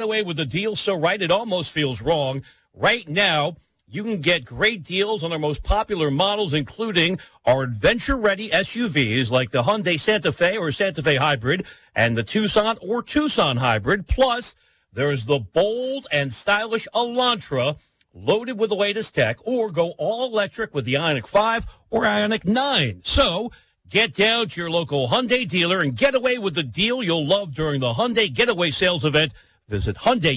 away with a deal so right it almost feels wrong. Right now, you can get great deals on our most popular models, including our adventure-ready SUVs like the Hyundai Santa Fe or Santa Fe Hybrid and the Tucson or Tucson Hybrid. Plus, there's the bold and stylish Elantra loaded with the latest tech, or go all-electric with the Ioniq 5 or Ioniq 9. So, get down to your local Hyundai dealer and get away with the deal you'll love during the Hyundai Getaway Sales Event. Visit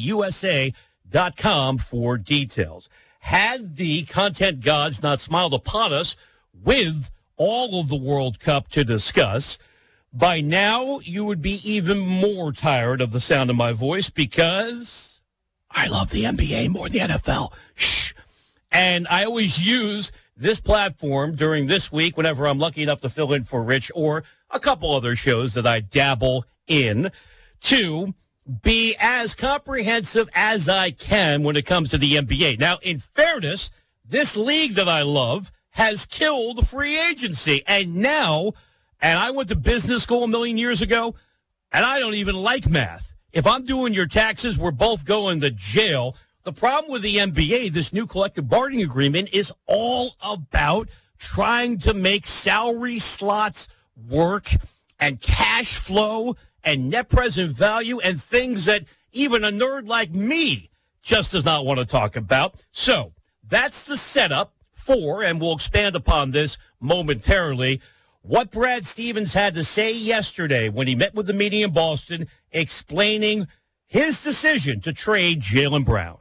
HyundaiUSA.com for details. Had the content gods not smiled upon us with all of the World Cup to discuss, by now you would be even more tired of the sound of my voice because I love the NBA more than the NFL. Shh. And I always use this platform during this week whenever I'm lucky enough to fill in for Rich or a couple other shows that I dabble in to be as comprehensive as I can when it comes to the NBA. Now, in fairness, this league that I love has killed free agency. And now, and I went to business school a million years ago, and I don't even like math. If I'm doing your taxes, we're both going to jail. The problem with the NBA, this new collective bargaining agreement, is all about trying to make salary slots work and cash flow and net present value and things that even a nerd like me just does not want to talk about. So that's the setup for, and we'll expand upon this momentarily, what Brad Stevens had to say yesterday when he met with the media in Boston explaining his decision to trade Jaylen Brown.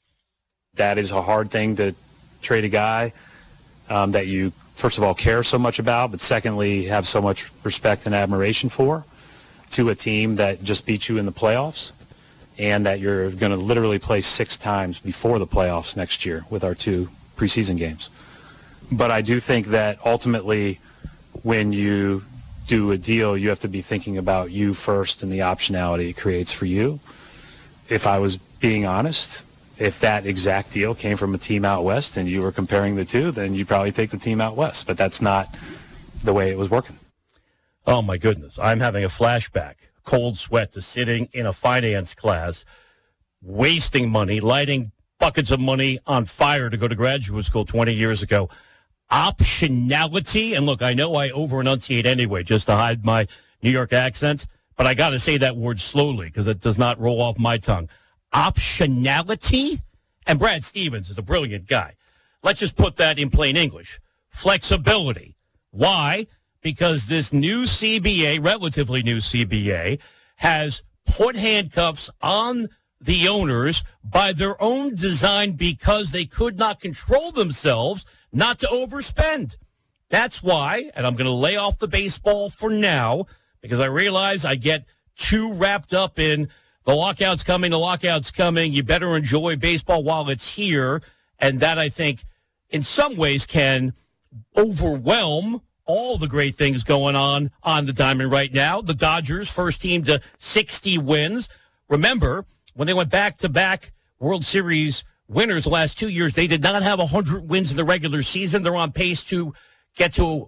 That is a hard thing to trade a guy that you, first of all, care so much about, but secondly, have so much respect and admiration for, to a team that just beat you in the playoffs and that you're going to literally play 6 times before the playoffs next year with our 2 preseason games. But I do think that ultimately when you do a deal, you have to be thinking about you first and the optionality it creates for you. If I was being honest, if that exact deal came from a team out west and you were comparing the two, then you'd probably take the team out west. But that's not the way it was working. Oh, my goodness. I'm having a flashback, cold sweat to sitting in a finance class, wasting money, lighting buckets of money on fire to go to graduate school 20 years ago. Optionality. And look, I know I over-enunciate anyway just to hide my New York accent, but I got to say that word slowly because it does not roll off my tongue. Optionality? And Brad Stevens is a brilliant guy. Let's just put that in plain English. Flexibility. Why? Because this new CBA, relatively new CBA, has put handcuffs on the owners by their own design because they could not control themselves not to overspend. That's why, and I'm going to lay off the baseball for now because I realize I get too wrapped up in the lockout's coming, you better enjoy baseball while it's here. And that, I think, in some ways can overwhelm all the great things going on the diamond right now. The Dodgers, first team to 60 wins. Remember, when they went back-to-back World Series winners the last 2 years, they did not have 100 wins in the regular season. They're on pace to get to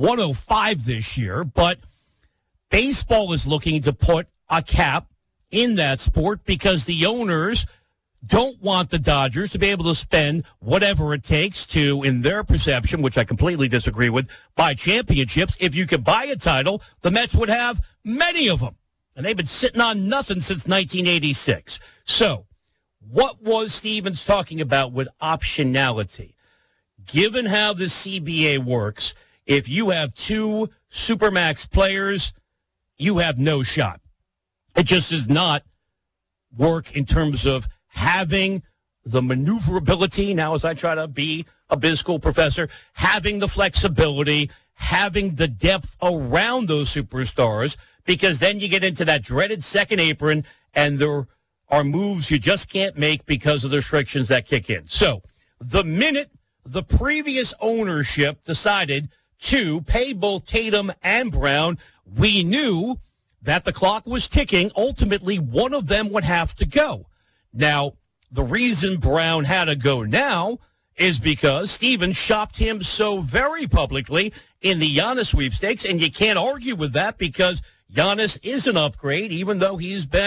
105 this year. But baseball is looking to put a cap in that sport because the owners don't want the Dodgers to be able to spend whatever it takes to, in their perception, which I completely disagree with, buy championships. If you could buy a title, the Mets would have many of them. And they've been sitting on nothing since 1986. So what was Stevens talking about with optionality? Given how the CBA works, if you have 2 Supermax players, you have no shot. It just does not work in terms of having the maneuverability, now as I try to be a biz school professor, having the flexibility, having the depth around those superstars, because then you get into that dreaded second apron and there are moves you just can't make because of the restrictions that kick in. So the minute the previous ownership decided to pay both Tatum and Brown, we knew that the clock was ticking. Ultimately, one of them would have to go. Now, the reason Brown had to go now is because Stevens shopped him so very publicly in the Giannis sweepstakes, and you can't argue with that because Giannis is an upgrade, even though he's been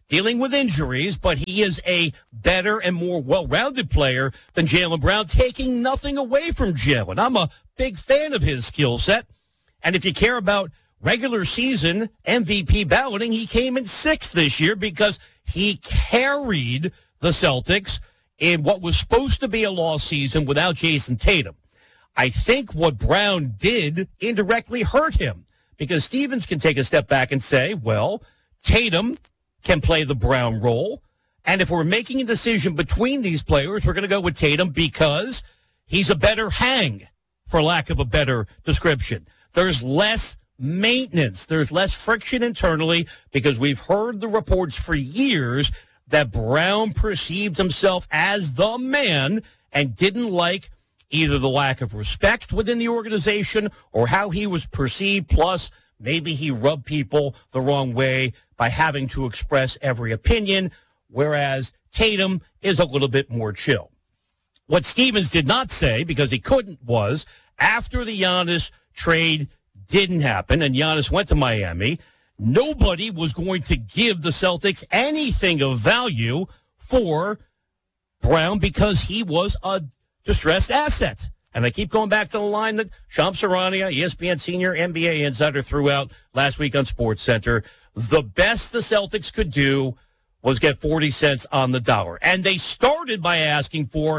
dealing with injuries, but he is a better and more well-rounded player than Jaylen Brown, taking nothing away from Jaylen. I'm a big fan of his skill set. And if you care about regular season MVP balloting, he came in 6th this year because he carried the Celtics in what was supposed to be a lost season without Jason Tatum. I think what Brown did indirectly hurt him because Stevens can take a step back and say, well, Tatum can play the Brown role. And if we're making a decision between these players, we're going to go with Tatum because he's a better hang, for lack of a better description. There's less maintenance. There's less friction internally because we've heard the reports for years that Brown perceived himself as the man and didn't like either the lack of respect within the organization or how he was perceived. Plus, maybe he rubbed people the wrong way by having to express every opinion, whereas Tatum is a little bit more chill. What Stevens did not say, because he couldn't, was after the Giannis trade didn't happen and Giannis went to Miami, nobody was going to give the Celtics anything of value for Brown because he was a distressed asset. And I keep going back to the line that Shams Charania, ESPN senior NBA insider, threw out last week on SportsCenter. The best the Celtics could do was get 40 cents on the dollar. And they started by asking for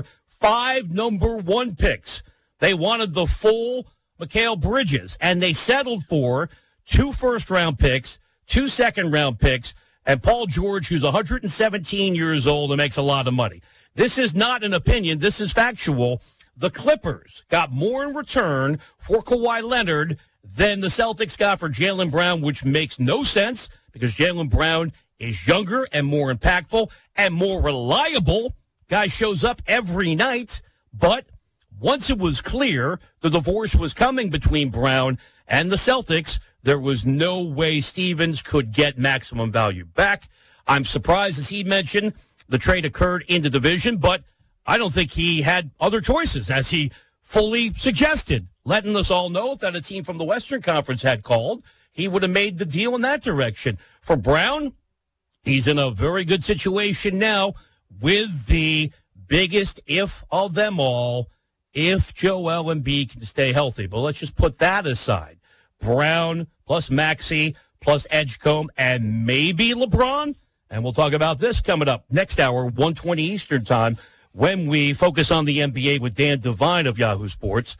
5 number 1 picks. They wanted the full Mikal Bridges, and they settled for 2 first-round picks, 2 second-round picks, and Paul George, who's 117 years old and makes a lot of money. This is not an opinion. This is factual. The Clippers got more in return for Kawhi Leonard than the Celtics got for Jaylen Brown, which makes no sense because Jaylen Brown is younger and more impactful and more reliable. Guy shows up every night, but once it was clear the divorce was coming between Brown and the Celtics, there was no way Stevens could get maximum value back. I'm surprised, as he mentioned, the trade occurred in the division, but I don't think he had other choices, as he fully suggested, letting us all know that a team from the Western Conference had called, he would have made the deal in that direction. For Brown, he's in a very good situation now with the biggest if of them all, if Joel Embiid can stay healthy. But let's just put that aside. Brown plus Maxey plus Edgecombe and maybe LeBron. And we'll talk about this coming up next hour, 1:20 Eastern time, when we focus on the NBA with Dan Devine of Yahoo Sports.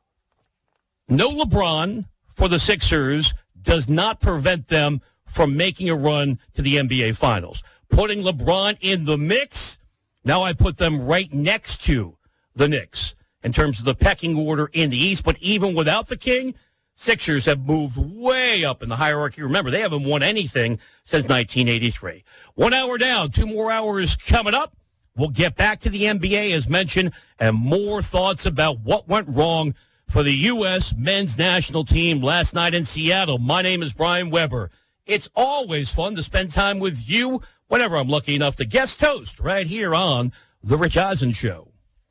No LeBron for the Sixers does not prevent them from making a run to the NBA Finals. Putting LeBron in the mix, now I put them right next to the Knicks in terms of the pecking order in the East. But even without the King, Sixers have moved way up in the hierarchy. Remember, they haven't won anything since 1983. 1 hour down, 2 more hours coming up. We'll get back to the NBA, as mentioned, and more thoughts about what went wrong for the U.S. men's national team last night in Seattle. My name is Brian Weber. It's always fun to spend time with you whenever I'm lucky enough to guest host right here on The Rich Eisen Show.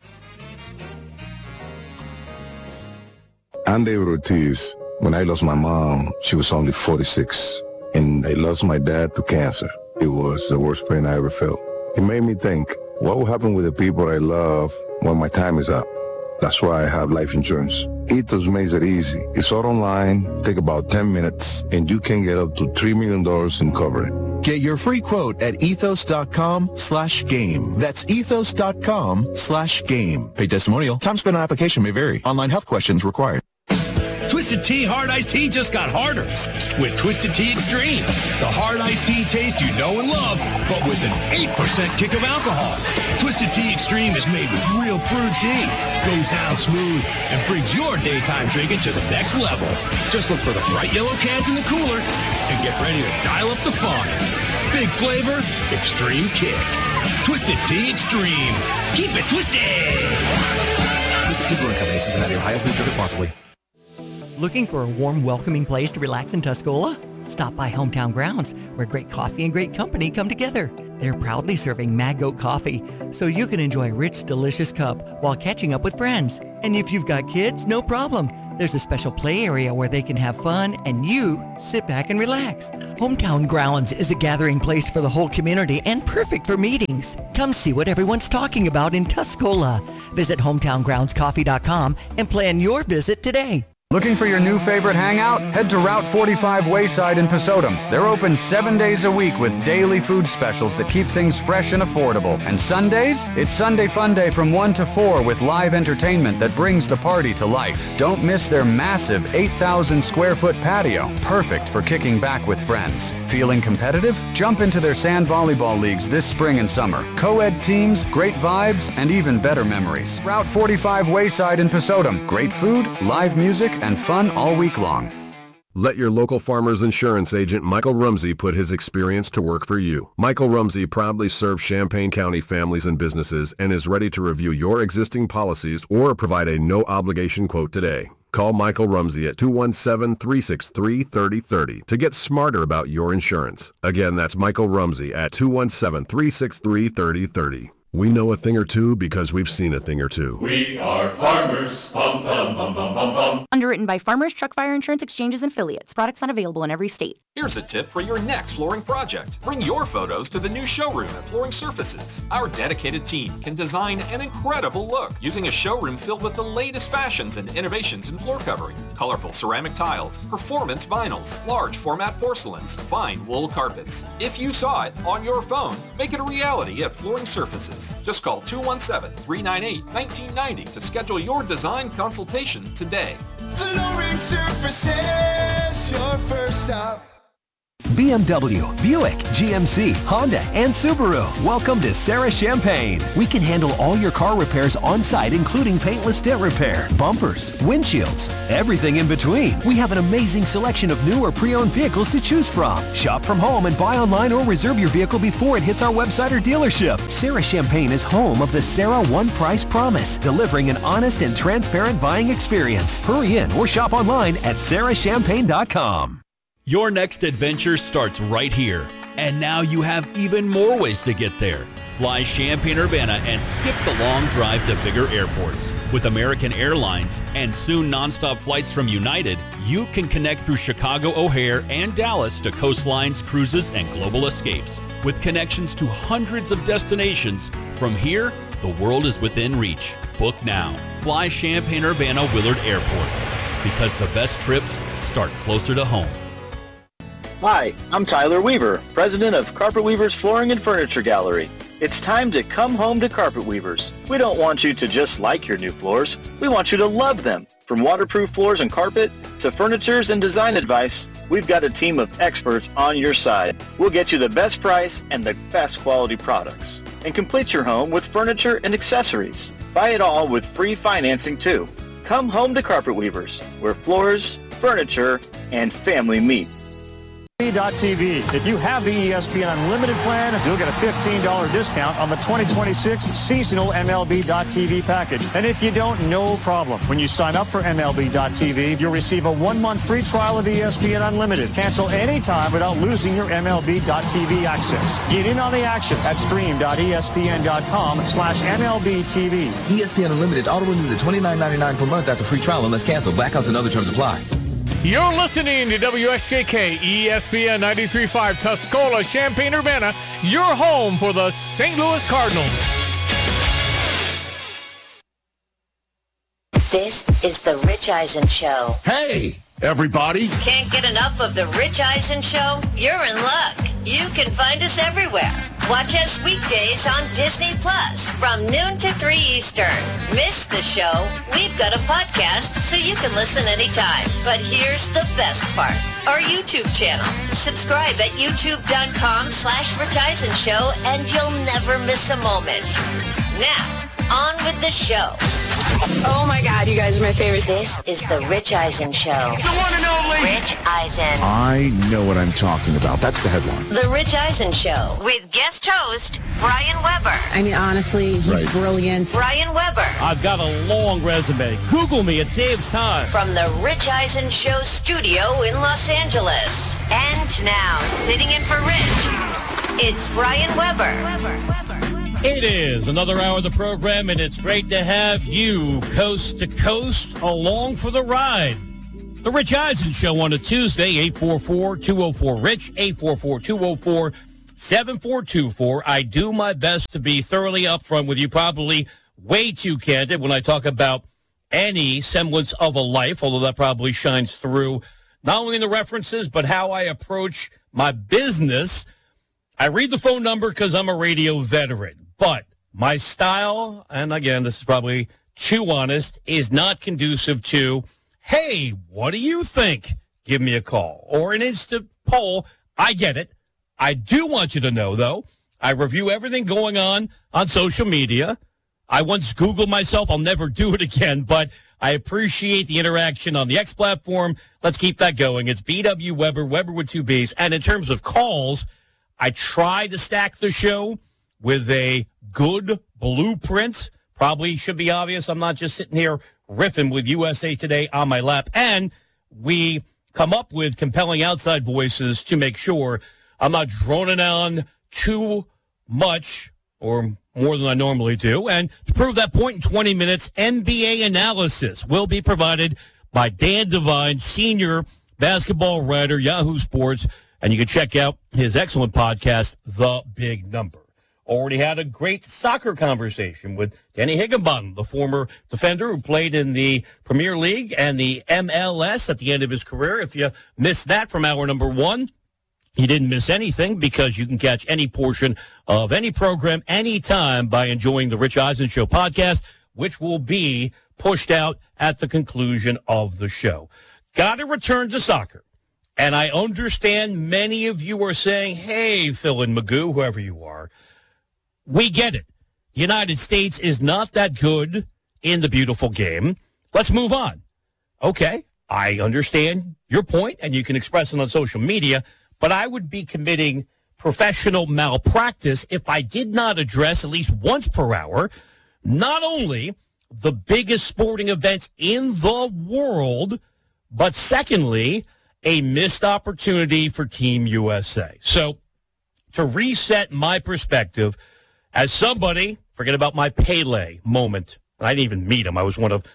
I'm David Ortiz. When I lost my mom, she was only 46, and I lost my dad to cancer. It was the worst pain I ever felt. It made me think, what will happen with the people I love when my time is up? That's why I have life insurance. Ethos makes it easy. It's all online, take about 10 minutes, and you can get up to $3 million in coverage. Get your free quote at ethos.com/game. That's ethos.com/game. Paid testimonial. Time spent on application may vary. Online health questions required. Twisted Tea Hard Iced Tea just got harder with Twisted Tea Extreme. The hard iced tea taste you know and love, but with an 8% kick of alcohol. Twisted Tea Extreme is made with real brewed tea, goes down smooth, and brings your daytime drinking to the next level. Just look for the bright yellow cans in the cooler and get ready to dial up the fun. Big flavor, extreme kick. Twisted Tea Extreme. Keep it twisted. Twisted Tea Brewing Company, Cincinnati, Ohio. Please drink responsibly. Looking for a warm, welcoming place to relax in Tuscola? Stop by Hometown Grounds, where great coffee and great company come together. They're proudly serving Mad Goat coffee, so you can enjoy a rich, delicious cup while catching up with friends. And if you've got kids, no problem. There's a special play area where they can have fun and you sit back and relax. Hometown Grounds is a gathering place for the whole community and perfect for meetings. Come see what everyone's talking about in Tuscola. Visit hometowngroundscoffee.com and plan your visit today. Looking for your new favorite hangout? Head to Route 45 Wayside in Pasodum. They're open 7 days a week with daily food specials that keep things fresh and affordable. And Sundays? It's Sunday Fun Day from 1 to 4 with live entertainment that brings the party to life. Don't miss their massive 8,000 square foot patio, perfect for kicking back with friends. Feeling competitive? Jump into their sand volleyball leagues this spring and summer. Co-ed teams, great vibes, and even better memories. Route 45 Wayside in Pasodum. Great food, live music, and fun all week long. Let your local Farmers Insurance agent Michael Rumsey put his experience to work for you. Michael Rumsey proudly serves Champaign County families and businesses and is ready to review your existing policies or provide a no-obligation quote today. Call Michael Rumsey at 217-363-3030 to get smarter about your insurance. Again, that's Michael Rumsey at 217-363-3030. We know a thing or two because we've seen a thing or two. We are farmers. Bum, bum, bum, bum, bum, bum. Underwritten by Farmers Truck Fire Insurance Exchanges and Affiliates. Products not available in every state. Here's a tip for your next flooring project. Bring your photos to the new showroom at Flooring Surfaces. Our dedicated team can design an incredible look using a showroom filled with the latest fashions and innovations in floor covering. Colorful ceramic tiles, performance vinyls, large format porcelains, fine wool carpets. If you saw it on your phone, make it a reality at Flooring Surfaces. Just call 217-398-1990 to schedule your design consultation today. Flooring Surfaces, your first stop. BMW, Buick, GMC, Honda, and Subaru. Welcome to Sarah Champagne. We can handle all your car repairs on site, including paintless dent repair, bumpers, windshields, everything in between. We have an amazing selection of new or pre-owned vehicles to choose from. Shop from home and buy online or reserve your vehicle before it hits our website or dealership. Sarah Champagne is home of the Sarah One Price Promise, delivering an honest and transparent buying experience. Hurry in or shop online at sarahchampagne.com. Your next adventure starts right here. And now you have even more ways to get there. Fly Champaign-Urbana and skip the long drive to bigger airports. With American Airlines and soon nonstop flights from United, you can connect through Chicago O'Hare and Dallas to coastlines, cruises, and global escapes. With connections to hundreds of destinations, from here, the world is within reach. Book now. Fly Champaign-Urbana Willard Airport. Because the best trips start closer to home. Hi, I'm Tyler Weaver, president of Carpet Weavers Flooring and Furniture Gallery. It's time to come home to Carpet Weavers. We don't want you to just like your new floors. We want you to love them. From waterproof floors and carpet to furnitures and design advice, we've got a team of experts on your side. We'll get you the best price and the best quality products. And complete your home with furniture and accessories. Buy it all with free financing too. Come home to Carpet Weavers, where floors, furniture, and family meet. TV. If you have the ESPN Unlimited plan, you'll get a $15 discount on the 2026 seasonal MLB.TV package. And if you don't, no problem. When you sign up for MLB.TV, you'll receive a 1-month free trial of ESPN Unlimited. Cancel anytime without losing your MLB.TV access. Get in on the action at stream.espn.com/MLBTV. ESPN Unlimited auto renews at $29.99 per month after free trial unless canceled. Blackouts and other terms apply. You're listening to WSJK ESPN 93.5 Tuscola, Champaign-Urbana, your home for the St. Louis Cardinals. This is the Rich Eisen Show. Hey, everybody. Can't get enough of the Rich Eisen Show? You're in luck. You can find us everywhere. Watch us weekdays on Disney Plus from noon to 3 Eastern. Miss the show? We've got a podcast so you can listen anytime. But here's the best part. Our YouTube channel. Subscribe at youtube.com/Rich Eisen Show and you'll never miss a moment. Now, on with the show. Oh my God, you guys are my favorite. This is the Rich Eisen Show. The one and only Rich Eisen. I know what I'm talking about. That's the headline. The Rich Eisen Show with guest host Brian Weber. I mean, honestly, he's brilliant. Brian Weber. I've got a long resume. Google me. It saves time. From the Rich Eisen Show studio in Los Angeles. And now, sitting in for Rich, it's Brian Weber. It is another hour of the program, and it's great to have you coast to coast along for the ride. The Rich Eisen Show on a Tuesday, 844-204-RICH, 844-204-7424. I do my best to be thoroughly upfront with you, probably way too candid when I talk about any semblance of a life, although that probably shines through not only in the references, but how I approach my business. I read the phone number because I'm a radio veteran, but my style, and again, this is probably too honest, is not conducive to, hey, what do you think? Give me a call. Or an instant poll. I get it. I do want you to know, though, I review everything going on social media. I once Googled myself. I'll never do it again, but I appreciate the interaction on the X platform. Let's keep that going. It's BW Weber, Weber with two Bs. And in terms of calls, I try to stack the show with a good blueprint. Probably should be obvious. I'm not just sitting here riffing with USA Today on my lap. And we come up with compelling outside voices to make sure I'm not droning on too much or more than I normally do. And to prove that point in 20 minutes, NBA analysis will be provided by Dan Devine, senior basketball writer, Yahoo Sports. And you can check out his excellent podcast, The Big Number. Already had a great soccer conversation with Danny Higginbottom, the former defender who played in the Premier League and the MLS at the end of his career. If you missed that from hour number one, you didn't miss anything because you can catch any portion of any program anytime by enjoying the Rich Eisen Show podcast, which will be pushed out at the conclusion of the show. Got to return to soccer. And I understand many of you are saying, hey, Phil and Magoo, whoever you are, we get it. The United States is not that good in the beautiful game. Let's move on. Okay, I understand your point, and you can express it on social media, but I would be committing professional malpractice if I did not address at least once per hour not only the biggest sporting events in the world, but secondly, a missed opportunity for Team USA. So to reset my perspective, as somebody, forget about my Pele moment. I didn't even meet him. I was one of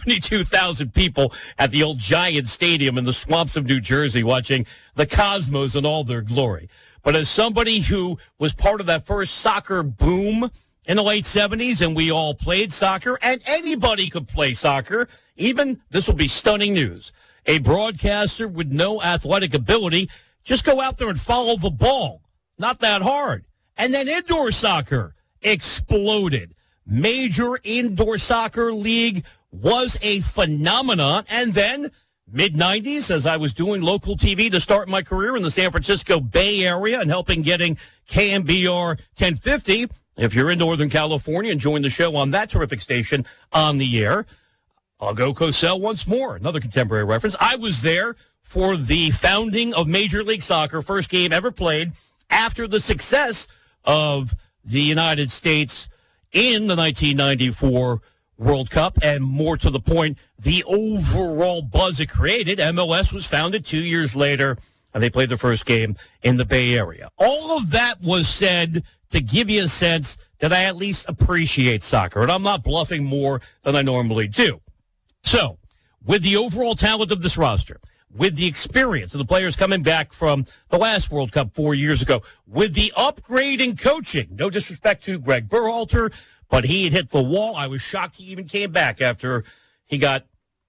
72,000 people at the old Giant Stadium in the swamps of New Jersey watching the Cosmos in all their glory. But as somebody who was part of that first soccer boom in the late 70s, and we all played soccer, and anybody could play soccer, even, this will be stunning news, a broadcaster with no athletic ability, just go out there and follow the ball. Not that hard. And then indoor soccer exploded. Major indoor soccer league was a phenomenon. And then mid-90s, as I was doing local TV to start my career in the San Francisco Bay Area and helping getting KMBR 1050, if you're in Northern California, and join the show on that terrific station on the air, I'll go Cosell once more, another contemporary reference. I was there for the founding of Major League Soccer, first game ever played after the success of the United States in the 1994 World Cup, and more to the point, the overall buzz it created. MLS was founded 2 years later, and they played their first game in the Bay Area. All of that was said to give you a sense that I at least appreciate soccer, and I'm not bluffing more than I normally do. So, with the overall talent of this roster, with the experience of the players coming back from the last World Cup 4 years ago, with the upgrade in coaching, no disrespect to Greg Berhalter, but he had hit the wall. I was shocked he even came back after he got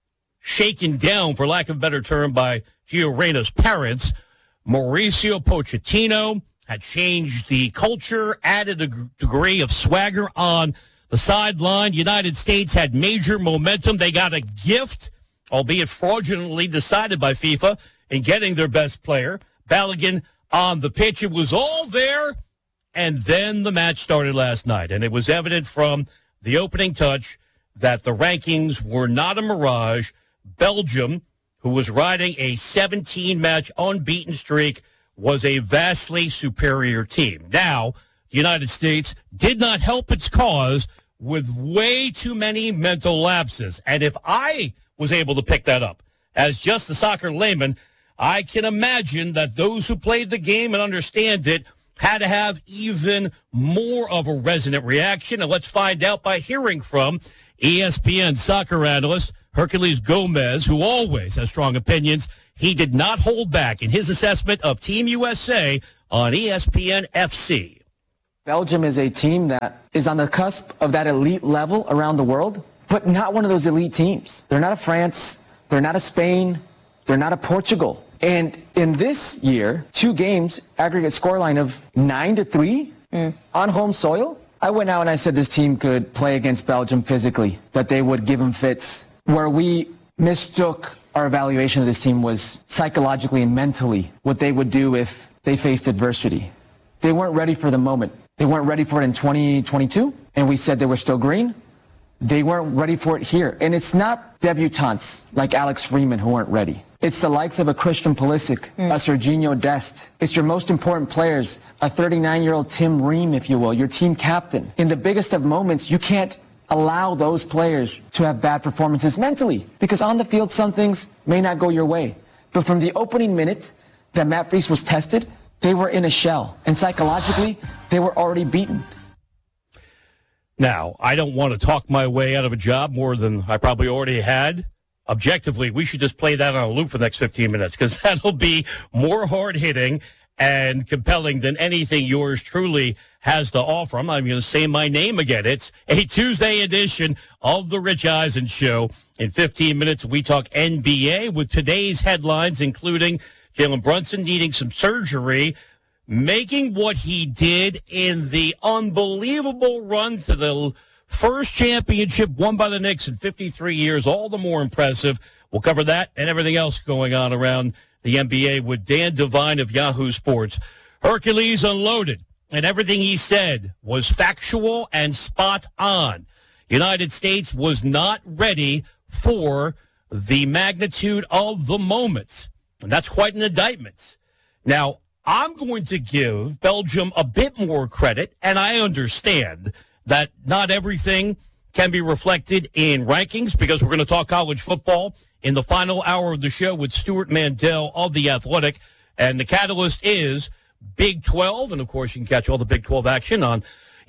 shaken down, for lack of a better term, by Gio Reyna's parents. Mauricio Pochettino had changed the culture, added a degree of swagger on the sideline. United States had major momentum. They got a gift, albeit fraudulently decided by FIFA, in getting their best player, Balogun, on the pitch. It was all there, and then the match started last night. And it was evident from the opening touch that the rankings were not a mirage. Belgium, who was riding a 17-match unbeaten streak, was a vastly superior team. Now, the United States did not help its cause with way too many mental lapses. And if I was able to pick that up as just a soccer layman, I can imagine that those who played the game and understand it had to have even more of a resonant reaction. And let's find out by hearing from ESPN soccer analyst Herculez Gomez, who always has strong opinions. He did not hold back in his assessment of Team USA on ESPN FC. Belgium is a team that is on the cusp of that elite level around the world, but not one of those elite teams. They're not a France. They're not a Spain. They're not a Portugal. And in this year, 2 games, aggregate scoreline of 9-3 on home soil. I went out and I said this team could play against Belgium physically, that they would give them fits. Where we mistook our evaluation of this team was psychologically and mentally what they would do if they faced adversity. They weren't ready for the moment. They weren't ready for it in 2022, and we said they were still green. They weren't ready for it here. And it's not debutantes like Alex Freeman who weren't ready. It's the likes of a Christian Pulisic, a Serginho Dest. It's your most important players, a 39-year-old Tim Ream, if you will, your team captain. In the biggest of moments, you can't allow those players to have bad performances mentally, because on the field, some things may not go your way. But from the opening minute that Matt Freese was tested, they were in a shell. And psychologically, they were already beaten. Now, I don't want to talk my way out of a job more than I probably already had. Objectively, we should just play that on a loop for the next 15 minutes, because that'll be more hard-hitting and compelling than anything yours truly has to offer. I'm not even going to say my name again. It's a Tuesday edition of The Rich Eisen Show. In 15 minutes, we talk NBA with today's headlines, including Jalen Brunson needing some surgery, making what he did in the unbelievable run to the first championship won by the Knicks in 53 years, all the more impressive. We'll cover that and everything else going on around the NBA with Dan Devine of Yahoo Sports. Herculez unloaded, and everything he said was factual and spot on. United States was not ready for the magnitude of the moment, and that's quite an indictment. Now, I'm going to give Belgium a bit more credit, and I understand that not everything can be reflected in rankings, because we're going to talk college football in the final hour of the show with Stuart Mandel of The Athletic. And the catalyst is Big 12. And, of course, you can catch all the Big 12 action on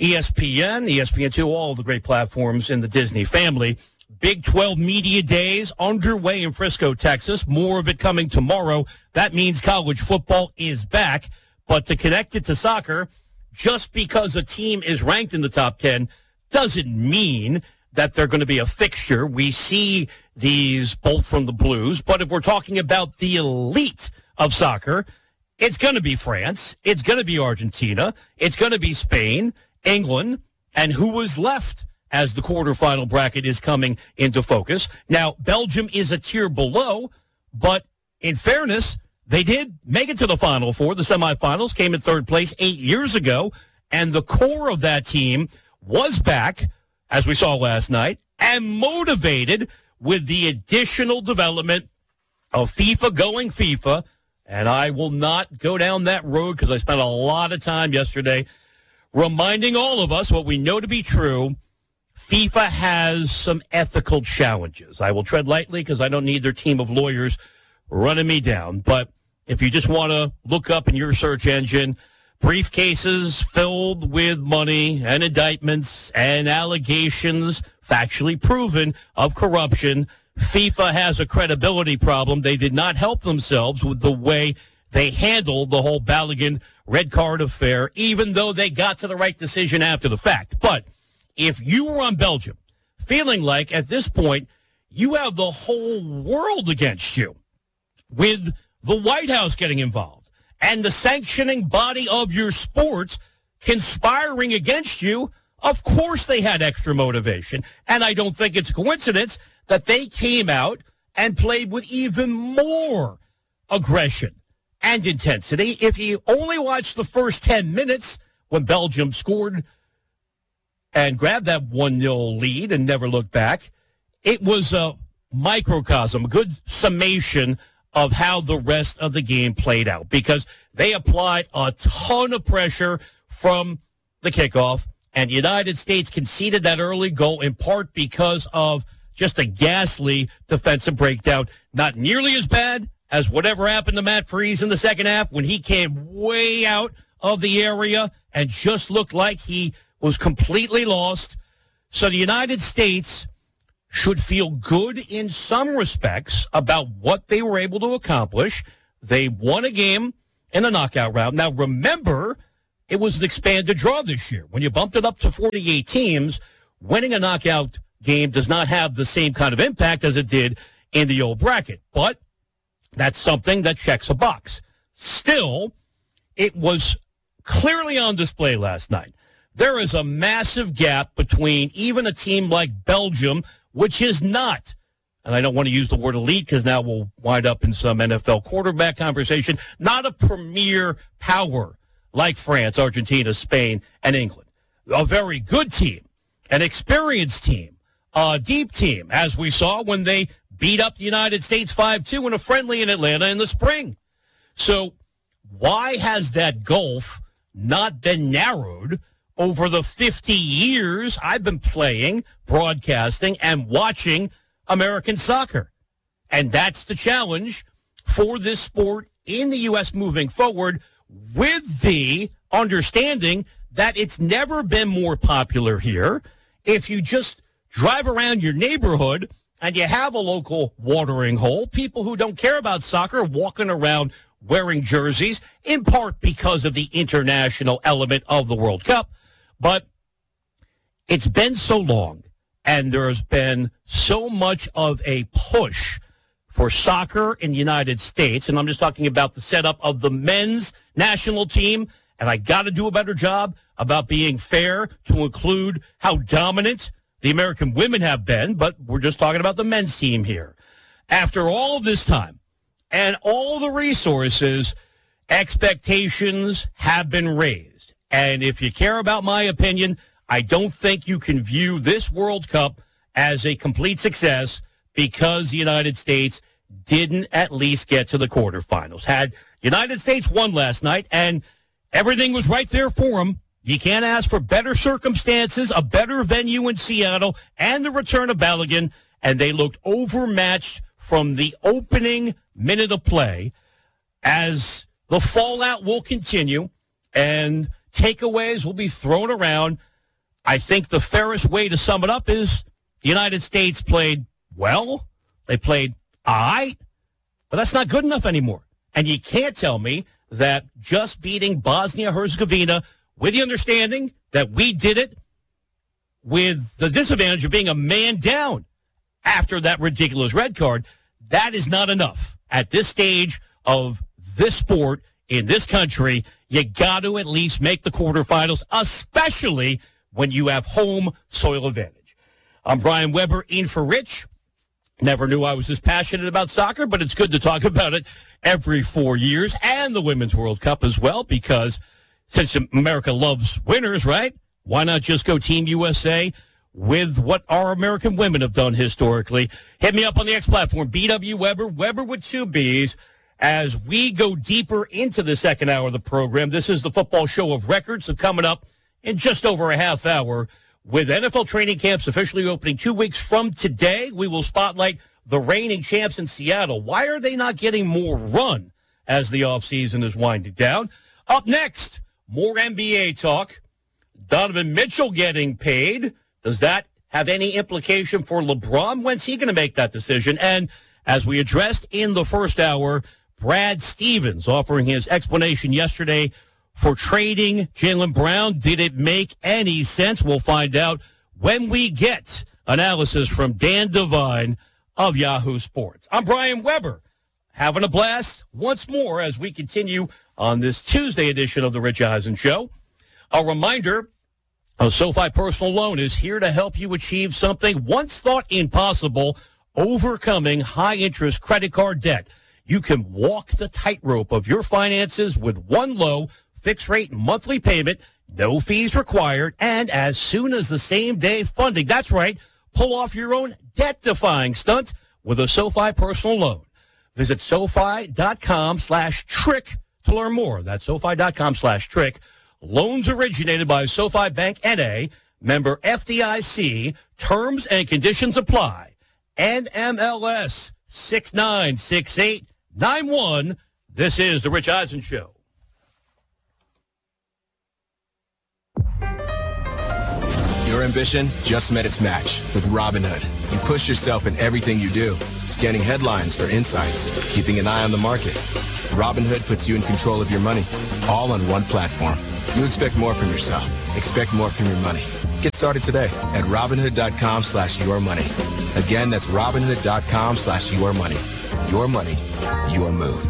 ESPN, ESPN2, all of the great platforms in the Disney family. Big 12 Media Days underway in Frisco, Texas. More of it coming tomorrow. That means college football is back. But to connect it to soccer, just because a team is ranked in the top 10 doesn't mean that they're going to be a fixture. We see these bolt from the blues. But if we're talking about the elite of soccer, it's going to be France. It's going to be Argentina. It's going to be Spain, England, and who was left as the quarterfinal bracket is coming into focus. Now, Belgium is a tier below, but in fairness, they did make it to the Final Four. The semifinals came in third place 8 years ago, and the core of that team was back, as we saw last night, and motivated with the additional development of FIFA going FIFA. And I will not go down that road because I spent a lot of time yesterday reminding all of us what we know to be true. FIFA has some ethical challenges. I will tread lightly because I don't need their team of lawyers running me down. But if you just want to look up in your search engine, briefcases filled with money and indictments and allegations, factually proven, of corruption, FIFA has a credibility problem. They did not help themselves with the way they handled the whole Balogun red card affair, even though they got to the right decision after the fact. But if you were on Belgium, feeling like at this point you have the whole world against you, with the White House getting involved and the sanctioning body of your sport conspiring against you, of course they had extra motivation. And I don't think it's a coincidence that they came out and played with even more aggression and intensity. If you only watch the first 10 minutes when Belgium scored and grabbed that 1-0 lead and never looked back, it was a microcosm, a good summation of how the rest of the game played out, because they applied a ton of pressure from the kickoff, and the United States conceded that early goal in part because of just a ghastly defensive breakdown. Not nearly as bad as whatever happened to Matt Freese in the second half when he came way out of the area and just looked like he was completely lost. So the United States should feel good in some respects about what they were able to accomplish. They won a game in the knockout round. Now, remember, it was an expanded draw this year. When you bumped it up to 48 teams, winning a knockout game does not have the same kind of impact as it did in the old bracket. But that's something that checks a box. Still, it was clearly on display last night. There is a massive gap between even a team like Belgium, which is not, and I don't want to use the word elite because now we'll wind up in some NFL quarterback conversation, not a premier power like France, Argentina, Spain, and England. A very good team, an experienced team, a deep team, as we saw when they beat up the United States 5-2 in a friendly in Atlanta in the spring. So why has that gulf not been narrowed over the 50 years I've been playing, broadcasting, and watching American soccer? And that's the challenge for this sport in the U.S. moving forward, with the understanding that it's never been more popular here. If you just drive around your neighborhood and you have a local watering hole, people who don't care about soccer walking around wearing jerseys, in part because of the international element of the World Cup. But it's been so long, and there's been so much of a push for soccer in the United States, and I'm just talking about the setup of the men's national team, and I got to do a better job about being fair to include how dominant the American women have been, but we're just talking about the men's team here. After all of this time and all the resources, expectations have been raised. And if you care about my opinion, I don't think you can view this World Cup as a complete success because the United States didn't at least get to the quarterfinals. Had United States won last night and everything was right there for them, you can't ask for better circumstances, a better venue in Seattle, and the return of Balogun, and they looked overmatched from the opening minute of play. As the fallout will continue and takeaways will be thrown around, I think the fairest way to sum it up is the United States played well. They played all right, but that's not good enough anymore. And you can't tell me that just beating Bosnia-Herzegovina with the understanding that we did it with the disadvantage of being a man down after that ridiculous red card, that is not enough. At this stage of this sport in this country, you got to at least make the quarterfinals, especially when you have home soil advantage. I'm Brian Weber, in for Rich. Never knew I was this passionate about soccer, but it's good to talk about it every 4 years, and the Women's World Cup as well, because since America loves winners, right? Why not just go Team USA with what our American women have done historically? Hit me up on the X platform, BW Weber, Weber with 2 B's. As we go deeper into the second hour of the program, this is the football show of records. So coming up in just over a half hour, with NFL training camps officially opening 2 weeks from today, we will spotlight the reigning champs in Seattle. Why are they not getting more run as the offseason is winding down? Up next, more NBA talk. Donovan Mitchell getting paid. Does that have any implication for LeBron? When's he going to make that decision? And as we addressed in the first hour, Brad Stevens offering his explanation yesterday for trading Jaylen Brown. Did it make any sense? We'll find out when we get analysis from Dan Devine of Yahoo Sports. I'm Brian Weber, having a blast once more as we continue on this Tuesday edition of the Rich Eisen Show. A reminder, a SoFi Personal Loan is here to help you achieve something once thought impossible, overcoming high-interest credit card debt. You can walk the tightrope of your finances with one low, fixed-rate monthly payment, no fees required, and as soon as the same-day funding. That's right, pull off your own debt-defying stunt with a SoFi Personal Loan. Visit SoFi.com/trick to learn more. That's SoFi.com/trick. Loans originated by SoFi Bank N.A., member FDIC. Terms and conditions apply. NMLS 696891. This is the Rich Eisen Show. Your ambition just met its match with Robinhood. You push yourself in everything you do, scanning headlines for insights, keeping an eye on the market. Robinhood puts you in control of your money, all on one platform. You expect more from yourself. Expect more from your money. Get started today at Robinhood.com/yourmoney. Again, that's Robinhood.com/yourmoney. Your money, your move.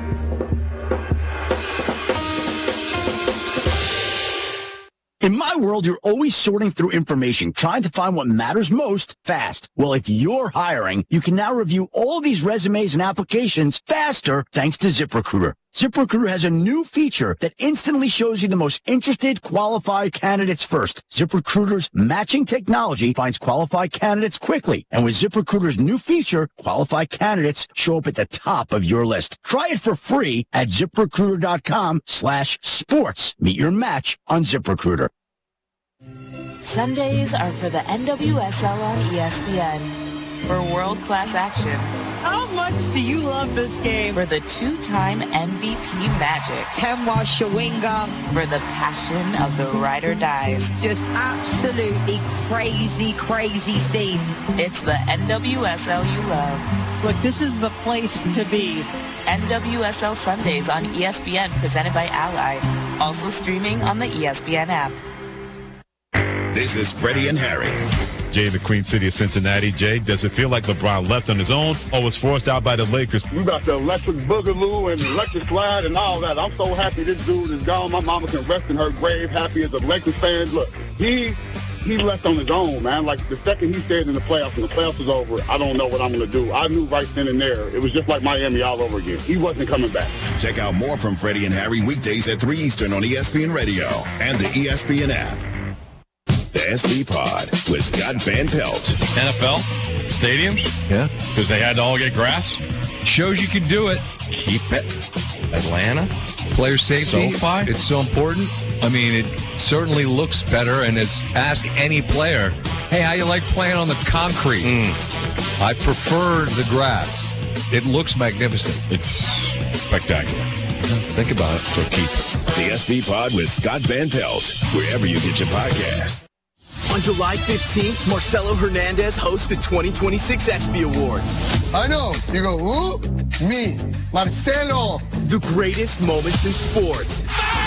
In my world, you're always sorting through information, trying to find what matters most fast. Well, if you're hiring, you can now review all these resumes and applications faster thanks to ZipRecruiter. ZipRecruiter has a new feature that instantly shows you the most interested, qualified candidates first. ZipRecruiter's matching technology finds qualified candidates quickly. And with ZipRecruiter's new feature, qualified candidates show up at the top of your list. Try it for free at ZipRecruiter.com/sports. Meet your match on ZipRecruiter. Sundays are for the NWSL on ESPN. For world-class action. How much do you love this game? For the two-time MVP Magic. Temwa Shawinga. For the passion of the ride or dies. Just absolutely crazy, crazy scenes. It's the NWSL you love. Look, this is the place to be. NWSL Sundays on ESPN, presented by Ally. Also streaming on the ESPN app. This is Freddie and Harry. Jay in the Queen City of Cincinnati. Jay, does it feel like LeBron left on his own or was forced out by the Lakers? We got the electric boogaloo and electric slide and all that. I'm so happy this dude is gone. My mama can rest in her grave, happy as a Lakers fan. Look, he left on his own, man. Like, the second he stayed in the playoffs and the playoffs was over, I don't know what I'm going to do. I knew right then and there. It was just like Miami all over again. He wasn't coming back. Check out more from Freddie and Harry weekdays at 3 Eastern on ESPN Radio and the ESPN app. The SB Pod with Scott Van Pelt. NFL stadiums? Yeah. Because they had to all get grass. Shows you can do it. Keep it. Atlanta. Player safety. SoFi. It's so important. I mean, it certainly looks better, and it's ask any player, hey, how you like playing on the concrete? I prefer the grass. It looks magnificent. It's spectacular. Think about it. So keep the SB Pod with Scott Van Pelt, wherever you get your podcast. On July 15th, Marcelo Hernandez hosts the 2026 ESPY Awards. I know. You go, who? Me, Marcelo. The greatest moments in sports.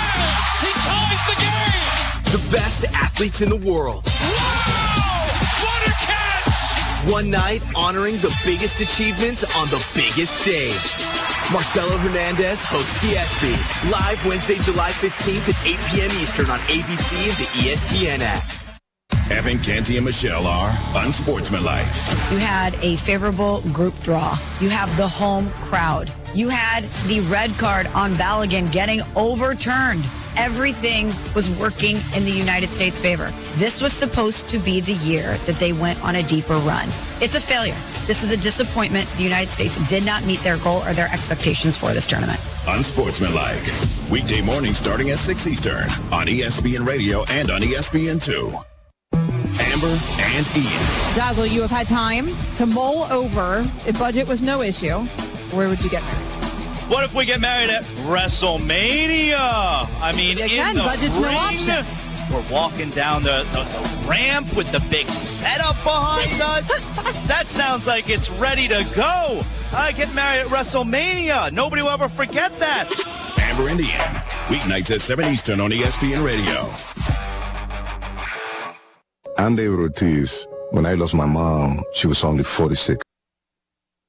He ties the game. The best athletes in the world. Wow! What a catch! One night honoring the biggest achievements on the biggest stage. Marcelo Hernandez hosts the ESPYs. Live Wednesday, July 15th at 8 p.m. Eastern on ABC and the ESPN app. Evan, Canty, and Michelle are unsportsmanlike. You had a favorable group draw. You have the home crowd. You had the red card on Balogun getting overturned. Everything was working in the United States' favor. This was supposed to be the year that they went on a deeper run. It's a failure. This is a disappointment. The United States did not meet their goal or their expectations for this tournament. Unsportsmanlike. Weekday morning starting at 6 Eastern on ESPN Radio and on ESPN2. Amber and Ian. Dazzle, you have had time to mull over if budget was no issue. Where would you get married? What if we get married at WrestleMania? I mean, Again, budget's no option. We're walking down the ramp with the big setup behind us. That sounds like it's ready to go. I get married at WrestleMania. Nobody will ever forget that. Amber and Ian. Weeknights at 7 Eastern on ESPN Radio. I'm David Ortiz. When I lost my mom, she was only 46.